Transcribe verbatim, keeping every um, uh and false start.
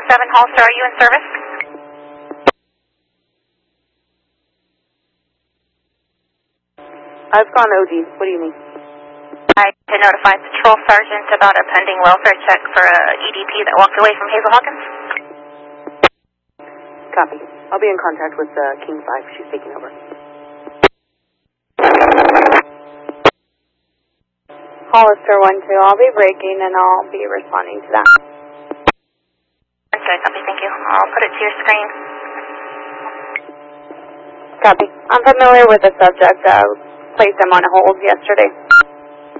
seven, Hollister, are you in service? I've gone O D. What do you mean? I to notify Patrol Sergeant about a pending welfare check for a E D P that walked away from Hazel Hawkins. Copy. I'll be in contact with uh, King five. She's taking over. Hollister one two, I'll be breaking and I'll be responding to that. Okay, copy, thank you. I'll put it to your screen. Copy. I'm familiar with the subject. I placed him on hold yesterday.